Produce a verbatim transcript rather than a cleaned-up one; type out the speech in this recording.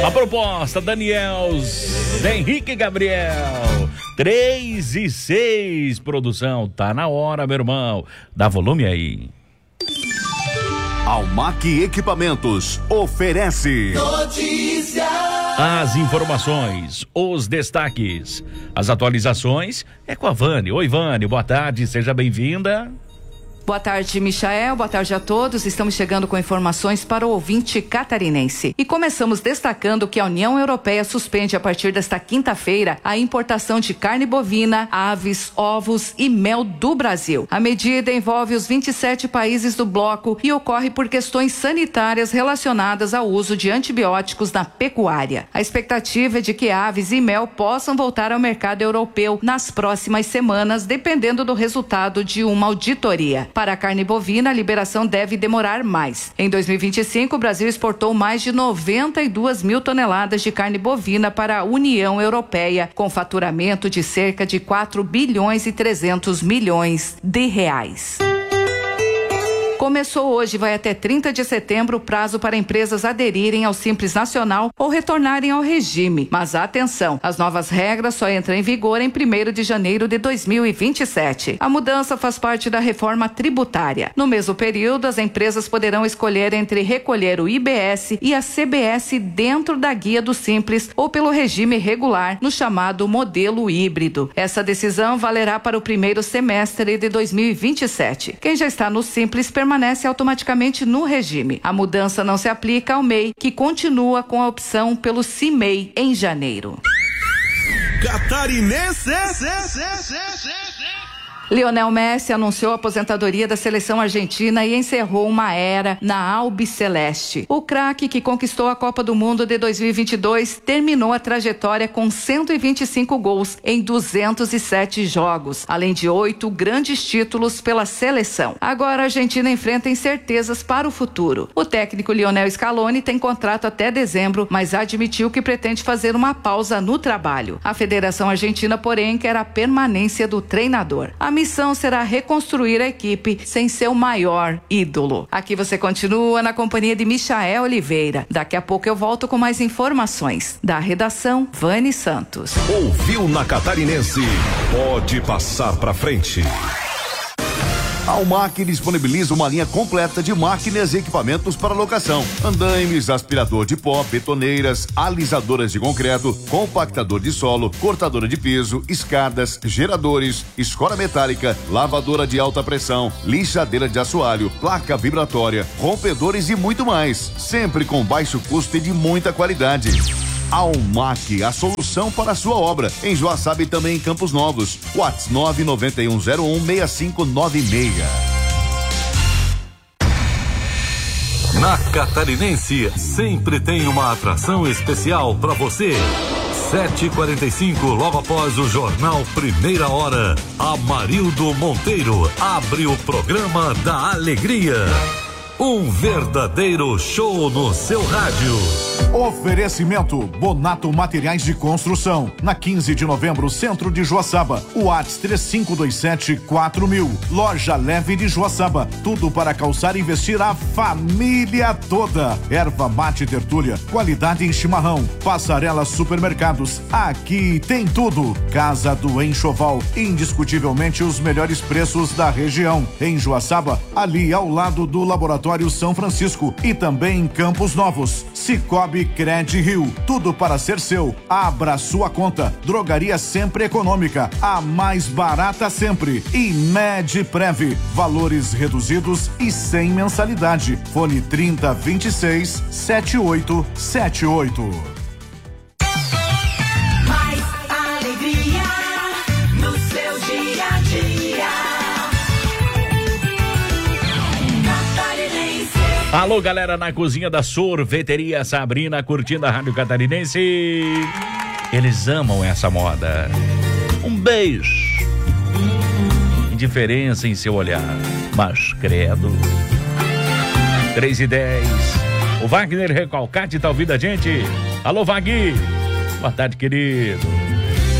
A proposta, Daniel, Zé Henrique e Gabriel. três e seis, produção. Tá na hora, meu irmão. Dá volume aí. Almac Equipamentos oferece notícia. As informações, os destaques, as atualizações é com a Vânia. Oi, Vânia, boa tarde, seja bem-vinda. Boa tarde, Michael. Boa tarde a todos. Estamos chegando com informações para o ouvinte catarinense. E começamos destacando que a União Europeia suspende a partir desta quinta-feira a importação de carne bovina, aves, ovos e mel do Brasil. A medida envolve os vinte e sete países do bloco e ocorre por questões sanitárias relacionadas ao uso de antibióticos na pecuária. A expectativa é de que aves e mel possam voltar ao mercado europeu nas próximas semanas, dependendo do resultado de uma auditoria. Para a carne bovina, a liberação deve demorar mais. Em dois mil e vinte e cinco, o Brasil exportou mais de noventa e duas mil toneladas de carne bovina para a União Europeia, com faturamento de cerca de quatro bilhões e trezentos milhões de reais. Começou hoje e vai até trinta de setembro o prazo para empresas aderirem ao Simples Nacional ou retornarem ao regime. Mas atenção, as novas regras só entram em vigor em primeiro de janeiro de dois mil e vinte e sete. A mudança faz parte da reforma tributária. No mesmo período, as empresas poderão escolher entre recolher o I B S e a C B S dentro da guia do Simples ou pelo regime regular, no chamado modelo híbrido. Essa decisão valerá para o primeiro semestre de dois mil e vinte e sete. Quem já está no Simples permanece automaticamente no regime. A mudança não se aplica ao M E I, que continua com a opção pelo C I M E I em janeiro. Catarinense. Lionel Messi anunciou a aposentadoria da seleção argentina e encerrou uma era na Albiceleste. O craque, que conquistou a Copa do Mundo de dois mil e vinte e dois, terminou a trajetória com cento e vinte e cinco gols em duzentos e sete jogos, além de oito grandes títulos pela seleção. Agora a Argentina enfrenta incertezas para o futuro. O técnico Lionel Scaloni tem contrato até dezembro, mas admitiu que pretende fazer uma pausa no trabalho. A Federação Argentina, porém, quer a permanência do treinador. A missão será reconstruir a equipe sem seu maior ídolo. Aqui você continua na companhia de Michael Oliveira. Daqui a pouco eu volto com mais informações. Da redação, Vani Santos. Ouviu na Catarinense? Pode passar pra frente. A Almac disponibiliza uma linha completa de máquinas e equipamentos para locação: andaimes, aspirador de pó, betoneiras, alisadoras de concreto, compactador de solo, cortadora de piso, escadas, geradores, escora metálica, lavadora de alta pressão, lixadeira de assoalho, placa vibratória, rompedores e muito mais, sempre com baixo custo e de muita qualidade. Almac, a solução para a sua obra. Em Joaçaba e também em Campos Novos. WhatsApp nove nove um zero um seis cinco nove seis. Na Catarinense, sempre tem uma atração especial para você. sete e quarenta e cinco, logo após o jornal Primeira Hora, Amarildo Monteiro abre o programa da alegria. Um verdadeiro show no seu rádio. Oferecimento Bonato Materiais de Construção. Na quinze de novembro, centro de Joaçaba. WhatsApp três cinco dois sete quatro mil. Loja Leve de Joaçaba. Tudo para calçar e vestir a família toda. Erva mate tertúlia. Qualidade em chimarrão. Passarela Supermercados. Aqui tem tudo. Casa do Enxoval. Indiscutivelmente os melhores preços da região. Em Joaçaba, ali ao lado do Laboratório São Francisco e também em Campos Novos. Cicobi Cred Rio, tudo para ser seu. Abra sua conta. Drogaria Sempre Econômica, a mais barata sempre. E Medprev, valores reduzidos e sem mensalidade. Fone trinta vinte e seis setenta e oito setenta e oito. Mais alegria no seu dia a dia. Alô, galera, na cozinha da Sorveteria Sabrina, curtindo a Rádio Catarinense. Eles amam essa moda. Um beijo. Indiferença em seu olhar, mas credo. três e dez. O Wagner Recalcate tá ouvindo a gente? Alô, Wagner. Boa tarde, querido.